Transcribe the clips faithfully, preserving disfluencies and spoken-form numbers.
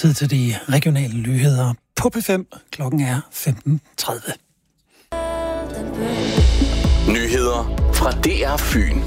Tid til de regionale nyheder på P fem. Klokken er femten tredive. Nyheder fra D R Fyn.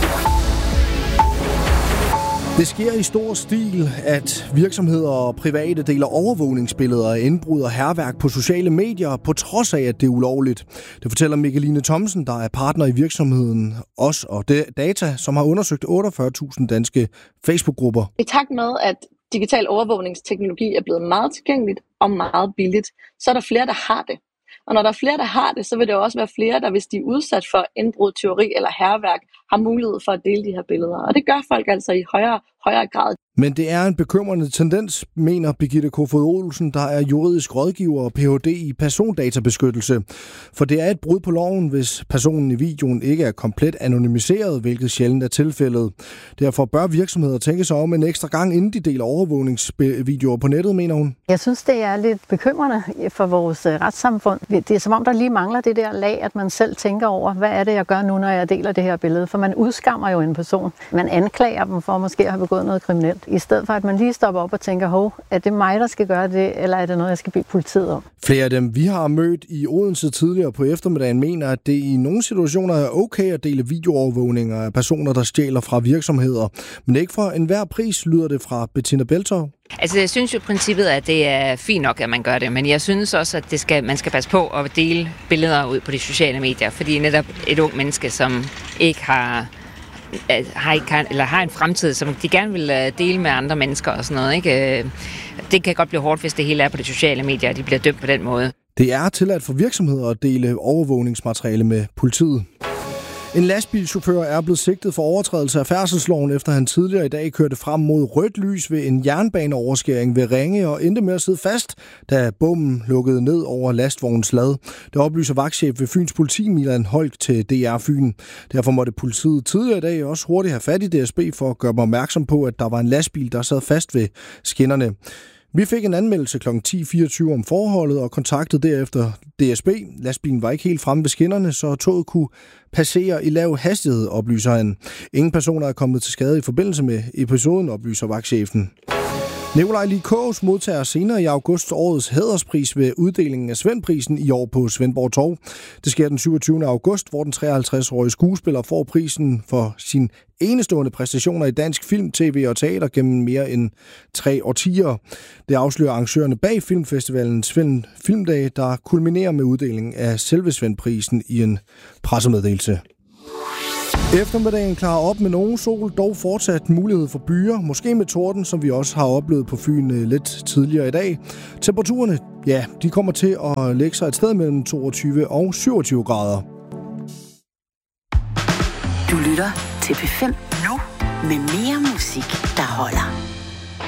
Det sker i stor stil, at virksomheder og private deler overvågningsbilleder af indbrud og hærværk på sociale medier, på trods af, at det er ulovligt. Det fortæller Mikkeline Thomsen, der er partner i virksomheden Os og Data, som har undersøgt otteogfyrre tusind danske Facebook-grupper. I takt med, at digital overvågningsteknologi er blevet meget tilgængeligt og meget billigt, så er der flere, der har det. Og når der er flere, der har det, så vil der også være flere, der hvis de er udsat for indbrud, tyveri eller hærværk, har mulighed for at dele de her billeder. Og det gør folk altså i højere, højere grad. Men det er en bekymrende tendens, mener Birgitte Kofod Olsen, der er juridisk rådgiver og P H D i persondatabeskyttelse. For det er et brud på loven, hvis personen i videoen ikke er komplet anonymiseret, hvilket sjældent er tilfældet. Derfor bør virksomheder tænke sig om en ekstra gang, inden de deler overvågningsvideoer på nettet, mener hun. Jeg synes, det er lidt bekymrende for vores retssamfund. Det er som om, der lige mangler det der lag, at man selv tænker over, hvad er det, jeg gør nu, når jeg deler det her billede? For man udskammer jo en person. Man anklager dem for måske at have begået noget kriminelt. I stedet for, at man lige stopper op og tænker, hov, er det mig, der skal gøre det, eller er det noget, jeg skal bede politiet om? Flere af dem, vi har mødt i Odense tidligere på eftermiddagen, mener, at det i nogle situationer er okay at dele videoovervågninger af personer, der stjæler fra virksomheder. Men ikke for enhver pris, lyder det fra Bettina Beltov. Altså, jeg synes jo i princippet, at det er fint nok, at man gør det, men jeg synes også, at det skal, man skal passe på at dele billeder ud på de sociale medier, fordi netop et ung menneske, som ikke har... Har, ikke, eller har en fremtid, som de gerne vil dele med andre mennesker og sådan noget. Ikke? Det kan godt blive hårdt, hvis det hele er på de sociale medier, og de bliver dømt på den måde. Det er tilladt for virksomheder at dele overvågningsmateriale med politiet. En lastbilchauffør er blevet sigtet for overtrædelse af færdselsloven, efter han tidligere i dag kørte frem mod rødt lys ved en jernbaneoverskæring ved Ringe og endte med at sidde fast, da bommen lukkede ned over lastvognens lad. Det oplyser vagtchef ved Fyns Politi, Milan Holk, til D R Fyn. Derfor måtte politiet tidligere i dag også hurtigt have fat i D S B for at gøre dem opmærksom på, at der var en lastbil, der sad fast ved skinnerne. Vi fik en anmeldelse klokken ti fireogtyve om forholdet og kontaktede derefter D S B. Lastbilen var ikke helt fremme ved skinnerne, så toget kunne passere i lav hastighed, oplyser han. Ingen personer er kommet til skade i forbindelse med episoden, oplyser vagtchefen. Nikolaj Lie Kaas modtager senere i august årets hæderspris ved uddelingen af Svendprisen i år på Svendborg Torv. Det sker den syvogtyvende august, hvor den treoghalvtreds-årige skuespiller får prisen for sin enestående præstationer i dansk film, tv og teater gennem mere end tre årtier. Det afslører arrangørerne bag filmfestivalens film, Filmdag, der kulminerer med uddelingen af selve Svendprisen i en pressemeddelelse. Eftermiddagen klarer op med nogen sol, dog fortsat mulighed for byer, måske med torden, som vi også har oplevet på Fyn lidt tidligere i dag. Temperaturerne, ja, de kommer til at lægge sig et sted mellem toogtyve og syvogtyve grader. Du lytter til P fem nu med mere musik, der holder.